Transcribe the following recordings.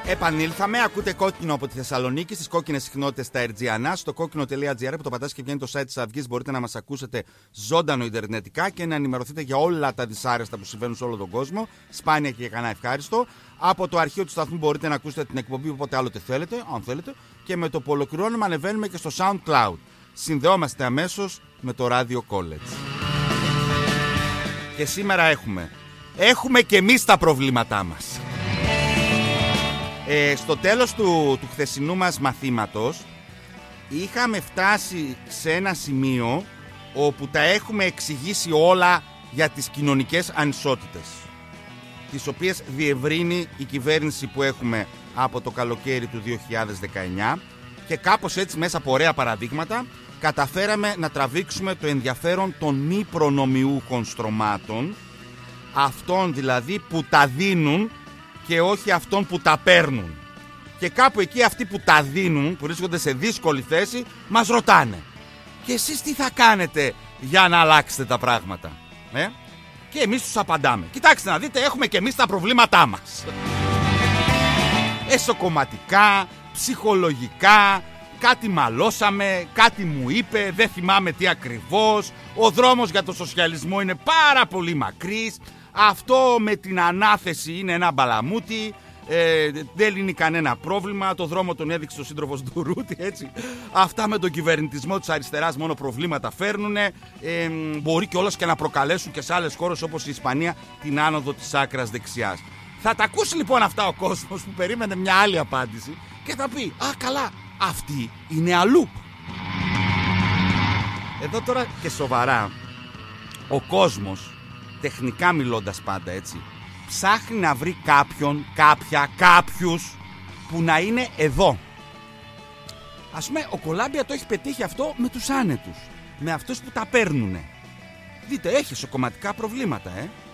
Επανήλθαμε, ακούτε Κόκκινο από τη Θεσσαλονίκη, στις κόκκινες συχνότητες στα Ερτζιανά, στο κόκκινο.gr που το πατάς και βγαίνει το site της Αυγής. Μπορείτε να μας ακούσετε ζωντανό ιντερνετικά και να ενημερωθείτε για όλα τα δυσάρεστα που συμβαίνουν σε όλο τον κόσμο. Σπάνια και για κανένα ευχάριστο. Από το αρχείο του σταθμού μπορείτε να ακούσετε την εκπομπή όποτε άλλοτε θέλετε, αν θέλετε. Και με το που ολοκληρώνουμε ανεβαίνουμε και στο SoundCloud. Συνδεόμαστε αμέσως με το Radio College. Και σήμερα έχουμε και εμείς τα προβλήματά μας. Στο τέλος του χθεσινού μας μαθήματος είχαμε φτάσει σε ένα σημείο όπου τα έχουμε εξηγήσει όλα για τις κοινωνικές ανισότητες, τις οποίες διευρύνει η κυβέρνηση που έχουμε από το καλοκαίρι του 2019, και κάπως έτσι μέσα από ωραία παραδείγματα καταφέραμε να τραβήξουμε το ενδιαφέρον των μη προνομιούχων στρωμάτων, αυτών δηλαδή που τα δίνουν και όχι αυτών που τα παίρνουν. Και κάπου εκεί αυτοί που τα δίνουν, που βρίσκονται σε δύσκολη θέση, μας ρωτάνε: και εσείς τι θα κάνετε για να αλλάξετε τα πράγματα? Και εμείς τους απαντάμε: κοιτάξτε να δείτε, έχουμε και εμείς τα προβλήματά μας. Εσωκομματικά, ψυχολογικά, κάτι μαλώσαμε, κάτι μου είπε, δεν θυμάμαι τι ακριβώς, ο δρόμος για το σοσιαλισμό είναι πάρα πολύ μακρύς, αυτό με την ανάθεση είναι ένα μπαλαμούτι, δεν λύνει κανένα πρόβλημα, το δρόμο τον έδειξε ο σύντροφος του Ρούτη, έτσι. Αυτά με τον κυβερνητισμό της αριστεράς μόνο προβλήματα φέρνουνε, μπορεί κιόλας και να προκαλέσουν και σε άλλες χώρες όπως η Ισπανία την άνοδο της άκρας δεξιάς. Θα τα ακούσει λοιπόν αυτά ο κόσμος που περίμενε μια άλλη απάντηση και θα πει: α, καλά, αυτή είναι αλλού. Εδώ τώρα και σοβαρά, ο κόσμος, τεχνικά μιλώντας πάντα έτσι, ψάχνει να βρει κάποιον, κάποιους που να είναι εδώ. Ας πούμε, ο Κολάμπια το έχει πετύχει αυτό με τους άνετους, με αυτούς που τα παίρνουνε. Δείτε, έχει σοκομματικά προβλήματα,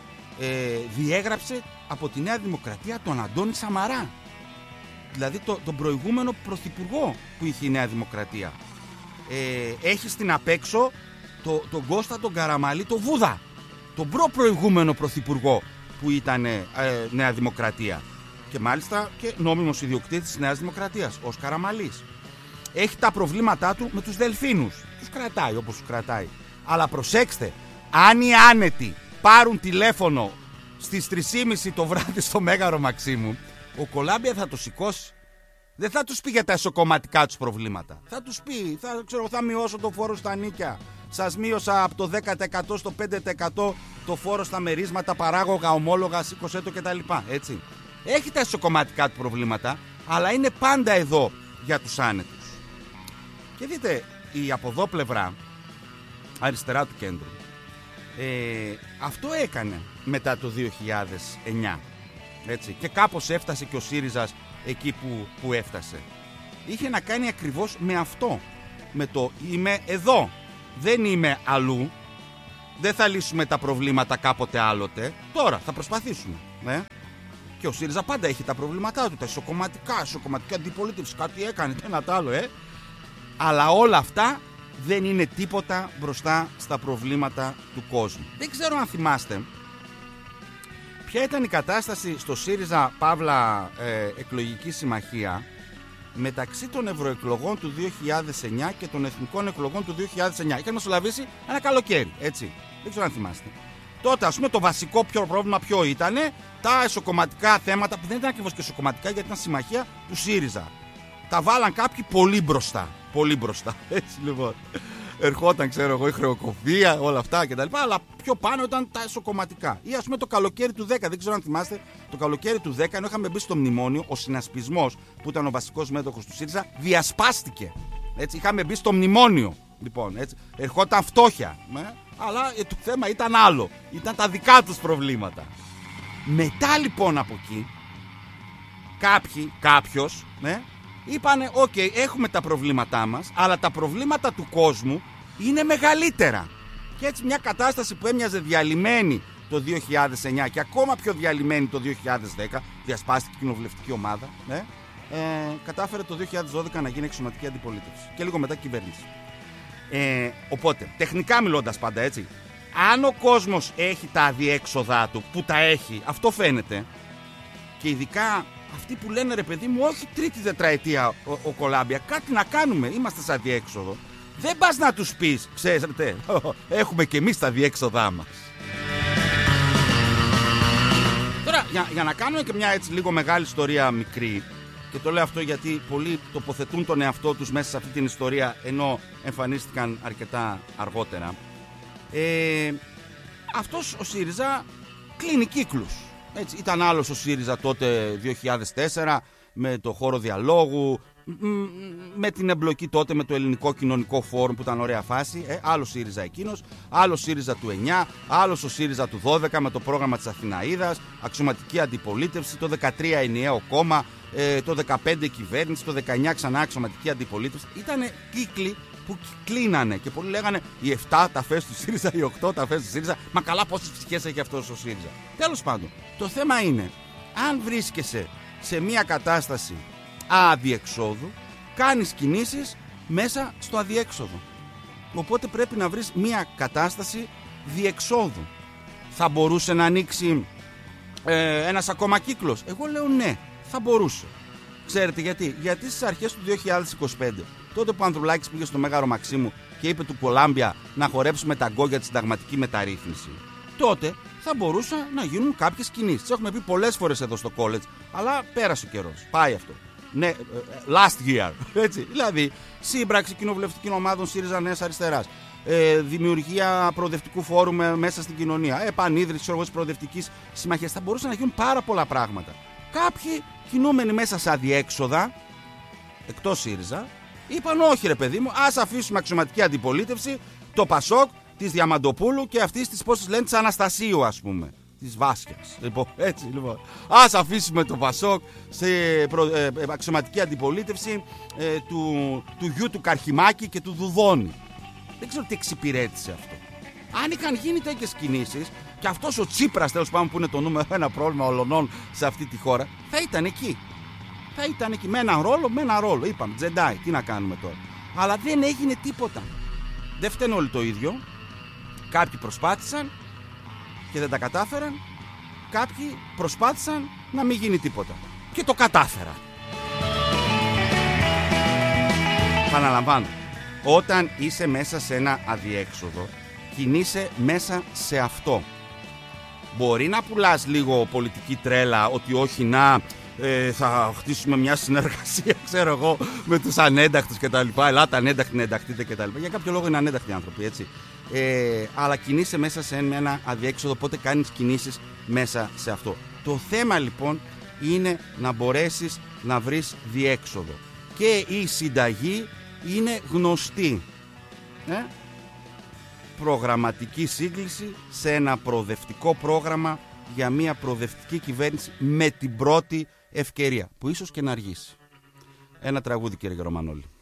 διέγραψε από τη Νέα Δημοκρατία τον Αντώνη Σαμαρά, δηλαδή τον προηγούμενο πρωθυπουργό που είχε η Νέα Δημοκρατία. Έχει στην απέξω τον Κώστα τον Καραμαλή, τον Βούδα, τον προηγούμενο πρωθυπουργό που ήταν Νέα Δημοκρατία και μάλιστα και νόμιμος ιδιοκτήτης της Νέας Δημοκρατίας, ως Καραμαλής. Έχει τα προβλήματά του με τους Δελφίνους, τους κρατάει όπως τους κρατάει. Αλλά προσέξτε, αν οι άνετοι πάρουν τηλέφωνο στις 3:30 το βράδυ στο Μέγαρο Μαξίμου, ο Κολάμπια θα το σηκώσει. Δεν θα τους πει για τα εσωκομματικά τους προβλήματα. Θα τους πει, θα μειώσω το φόρο στα νίκια. Σας μείωσα από το 10% στο 5% το φόρο στα μερίσματα, παράγωγα, ομόλογα, σήκωσέ το κτλ. Έτσι. Έχει τα εσωκομματικά του προβλήματα, αλλά είναι πάντα εδώ για τους άνετους. Και δείτε, η από εδώ πλευρά, αριστερά του κέντρου, αυτό έκανε μετά το 2009. Έτσι. Και κάπως έφτασε και ο ΣΥΡΙΖΑς εκεί που έφτασε. Είχε να κάνει ακριβώς με αυτό. Με το είμαι εδώ, δεν είμαι αλλού. Δεν θα λύσουμε τα προβλήματα κάποτε άλλοτε. Τώρα θα προσπαθήσουμε. Και ο ΣΥΡΙΖΑ πάντα έχει τα προβλήματά του, τα ισοκομματικά αντιπολίτευση. Κάτι έκανε, το ένα τ' άλλο, Αλλά όλα αυτά δεν είναι τίποτα μπροστά στα προβλήματα του κόσμου. Δεν ξέρω αν θυμάστε ποια ήταν η κατάσταση στο ΣΥΡΙΖΑ Παύλα εκλογική συμμαχία μεταξύ των ευρωεκλογών του 2009 και των εθνικών εκλογών του 2009. Είχαν μεσολαβήσει ένα καλοκαίρι, έτσι. Δεν ξέρω αν θυμάστε. Τότε, ας πούμε, το βασικό πρόβλημα ποιο ήτανε? Τα εσωκομματικά θέματα, που δεν ήταν ακριβώς και εσωκομματικά, γιατί ήταν συμμαχία του ΣΥΡΙΖΑ. Τα βάλαν κάποιοι πολύ μπροστά. Πολύ μπροστά. Έτσι λοιπόν. Ερχόταν, ξέρω εγώ, η χρεοκοπία, όλα αυτά κτλ. Αλλά πιο πάνω ήταν τα εσωκομματικά. Ή ας πούμε το καλοκαίρι του 10, δεν ξέρω αν θυμάστε, το καλοκαίρι του 10, ενώ είχαμε μπει στο μνημόνιο, ο συνασπισμός που ήταν ο βασικός μέτοχος του ΣΥΡΙΖΑ διασπάστηκε. Έτσι, είχαμε μπει στο μνημόνιο. Λοιπόν, έτσι. Ερχόταν φτώχεια. Αλλά το θέμα ήταν άλλο. Ήταν τα δικά τους προβλήματα. Μετά λοιπόν από εκεί, κάποιος, είπανε, έχουμε τα προβλήματά μας, αλλά τα προβλήματα του κόσμου είναι μεγαλύτερα. Και έτσι μια κατάσταση που έμοιαζε διαλυμένη το 2009 και ακόμα πιο διαλυμένη το 2010, διασπάστηκε η κοινοβουλευτική ομάδα, κατάφερε το 2012 να γίνει εξωματική αντιπολίτευση και λίγο μετά κυβέρνηση. Οπότε, τεχνικά μιλώντας πάντα, έτσι, αν ο κόσμος έχει τα αδιέξοδά του, που τα έχει, αυτό φαίνεται, και ειδικά αυτοί που λένε ρε παιδί μου, όχι τρίτη τετραετία ο Κολάμπια, κάτι να κάνουμε, είμαστε σε αδιέξοδο. Δεν πας να τους πεις, ξέρετε, έχουμε και εμείς τα διέξοδά μας. Τώρα, για να κάνουμε και μια έτσι λίγο μεγάλη ιστορία μικρή, και το λέω αυτό γιατί πολλοί τοποθετούν τον εαυτό τους μέσα σε αυτή την ιστορία, ενώ εμφανίστηκαν αρκετά αργότερα. Αυτός ο ΣΥΡΙΖΑ κλείνει κύκλους. Έτσι, ήταν άλλος ο ΣΥΡΙΖΑ τότε 2004 με το χώρο διαλόγου, με την εμπλοκή τότε με το Ελληνικό Κοινωνικό Φόρουμ που ήταν ωραία φάση. Άλλος ΣΥΡΙΖΑ εκείνος, άλλος ΣΥΡΙΖΑ του 9, άλλος ο ΣΥΡΙΖΑ του 12 με το πρόγραμμα της Αθηναίδας, αξιωματική αντιπολίτευση, το 13 ενιαίο κόμμα, το 15 κυβέρνηση, το 19 ξανά αξιωματική αντιπολίτευση. Ήτανε κύκλοι που κλείνανε και πολλοί λέγανε οι 7 ταφές του ΣΥΡΙΖΑ, οι 8 ταφές του ΣΥΡΙΖΑ. Μα καλά, πόσες ψυχές έχει αυτός ο ΣΥΡΙΖΑ. Τέλος πάντων, το θέμα είναι, αν βρίσκεσαι σε μια κατάσταση αδιεξόδου, κάνεις κινήσεις μέσα στο αδιέξοδο. Οπότε πρέπει να βρεις μια κατάσταση διεξόδου. Θα μπορούσε να ανοίξει ένας ακόμα κύκλος? Εγώ λέω ναι, θα μπορούσε. Ξέρετε γιατί? Γιατί στις αρχές του 2025, τότε που ο Ανδρουλάκης πήγε στο Μέγαρο Μαξίμου και είπε του Κολάμπια να χορέψουμε ταγκό για τη συνταγματική μεταρρύθμιση, τότε θα μπορούσαν να γίνουν κάποιες κινήσεις. Έχουμε πει πολλές φορές εδώ στο college, αλλά πέρασε ο καιρός. Πάει αυτό. Ναι, last year. Έτσι. Δηλαδή, σύμπραξη κοινοβουλευτικών ομάδων ΣΥΡΙΖΑ Νέας Αριστεράς. Δημιουργία προοδευτικού φόρουμ μέσα στην κοινωνία. Επανίδρυση της προοδευτικής συμμαχίας. Θα μπορούσαν να γίνουν πάρα πολλά πράγματα. Κάποιοι κινούμενοι μέσα σε αδιέξοδα, εκτός ΣΥΡΙΖΑ, είπαν όχι ρε παιδί μου, ας αφήσουμε αξιωματική αντιπολίτευση, το ΠΑΣΟΚ, της Διαμαντοπούλου και αυτής της, πώς λένε, της Αναστασίου, ας πούμε. Της Βάσκιας. Λοιπόν, έτσι λοιπόν. Ας αφήσουμε το ΠΑΣΟΚ σε αξιωματική αντιπολίτευση του γιου του Καρχιμάκη και του Δουδόνη. Δεν ξέρω τι εξυπηρέτησε αυτό. Αν είχαν γίνει τέτοιες κινήσεις και αυτός ο Τσίπρας, τέλος πάντων, που είναι το νούμερο ένα πρόβλημα ολονών σε αυτή τη χώρα, θα ήταν εκεί. Θα ήταν εκεί με ένα ρόλο. Είπαμε, Τζεντάι, τι να κάνουμε τώρα. Αλλά δεν έγινε τίποτα. Δεν φταίνε όλοι το ίδιο. Κάποιοι προσπάθησαν και δεν τα κατάφεραν. Κάποιοι προσπάθησαν να μην γίνει τίποτα και το κατάφεραν. Επαναλαμβάνω, όταν είσαι μέσα σε ένα αδιέξοδο, κινείσαι μέσα σε αυτό. Μπορεί να πουλάς λίγο πολιτική τρέλα, ότι όχι να θα χτίσουμε μια συνεργασία, ξέρω εγώ, με τους ανένταχτους κτλ. Ελάτε ανένταχτοι να ενταχτείτε κτλ. Για κάποιο λόγο είναι ανένταχτοι άνθρωποι, έτσι. Αλλά κινείσαι μέσα σε ένα αδιέξοδο, οπότε κάνεις κινήσεις μέσα σε αυτό. Το θέμα λοιπόν είναι να μπορέσεις να βρεις διέξοδο. Και η συνταγή είναι γνωστή. Προγραμματική σύγκληση σε ένα προοδευτικό πρόγραμμα για μια προοδευτική κυβέρνηση με την πρώτη ευκαιρία, που ίσως και να αργήσει. Ένα τραγούδι, κύριε Ρωμανόλη.